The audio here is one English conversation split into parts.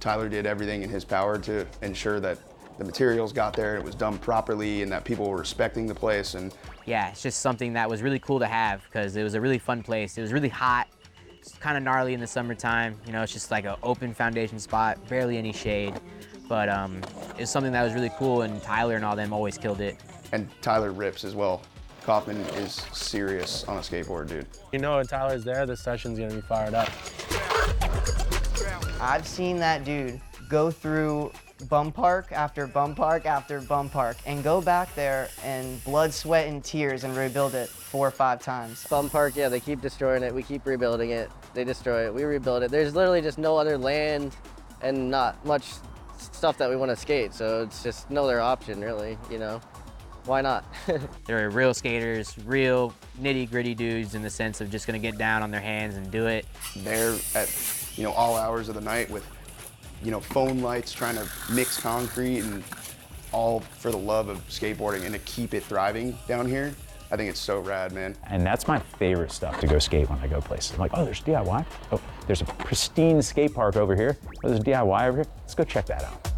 Tyler did everything in his power to ensure that the materials got there, and it was done properly, and that people were respecting the place. And yeah, it's just something that was really cool to have because it was a really fun place. It was really hot. It's kind of gnarly in the summertime. You know, it's just like an open foundation spot, barely any shade. But it's something that was really cool, and Tyler and all them always killed it. And Tyler rips as well. Kaufman is serious on a skateboard, dude. You know, when Tyler's there, the session's gonna be fired up. I've seen that dude go through bum park after bum park after bum park and go back there and blood, sweat, and tears and rebuild it 4 or 5 times. Bum park, yeah, they keep destroying it. We keep rebuilding it. They destroy it, we rebuild it. There's literally just no other land and not much stuff that we want to skate, so it's just no other option, really, you know? Why not? They're real skaters, real nitty-gritty dudes in the sense of just gonna get down on their hands and do it. They're at, you know, all hours of the night with, you know, phone lights, trying to mix concrete, and all for the love of skateboarding and to keep it thriving down here. I think it's so rad, man. And that's my favorite stuff to go skate when I go places. I'm like, oh, there's DIY. Oh, there's a pristine skate park over here. Oh, there's DIY over here. Let's go check that out.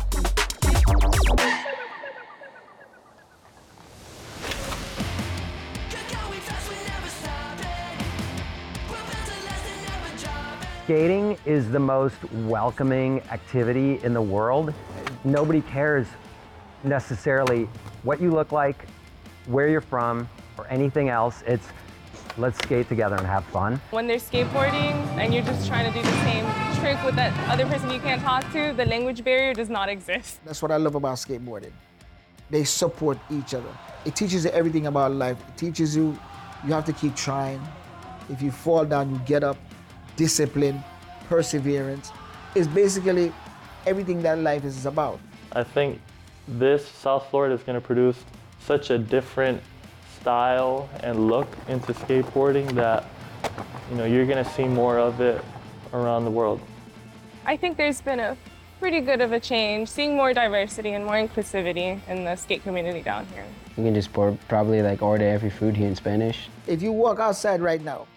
Skating is the most welcoming activity in the world. Nobody cares necessarily what you look like, where you're from, or anything else. It's let's skate together and have fun. When they're skateboarding and you're just trying to do the same trick with that other person you can't talk to, the language barrier does not exist. That's what I love about skateboarding. They support each other. It teaches you everything about life. It teaches you have to keep trying. If you fall down, you get up. Discipline, perseverance. It's basically everything that life is about. I think this South Florida is going to produce such a different style and look into skateboarding that, you know, you're going to see more of it around the world. I think there's been a pretty good of a change, seeing more diversity and more inclusivity in the skate community down here. You can just probably like order every food here in Spanish. If you walk outside right now,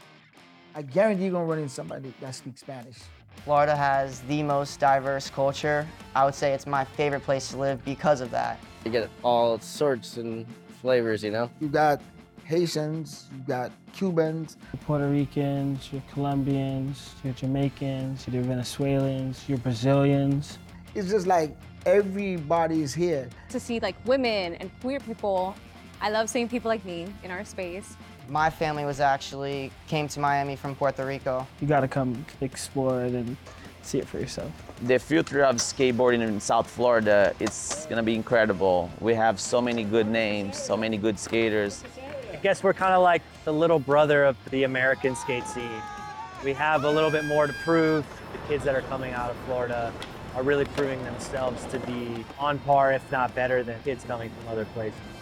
I guarantee you're gonna run into somebody that speaks Spanish. Florida has the most diverse culture. I would say it's my favorite place to live because of that. You get all sorts and flavors, you know? You got Haitians, you got Cubans. Your Puerto Ricans, your Colombians, your Jamaicans, your Venezuelans, your Brazilians. It's just like everybody is here. To see like women and queer people, I love seeing people like me in our space. My family came to Miami from Puerto Rico. You gotta come explore it and see it for yourself. The future of skateboarding in South Florida, it's gonna be incredible. We have so many good names, so many good skaters. I guess we're kind of like the little brother of the American skate scene. We have a little bit more to prove. The kids that are coming out of Florida are really proving themselves to be on par, if not better, than kids coming from other places.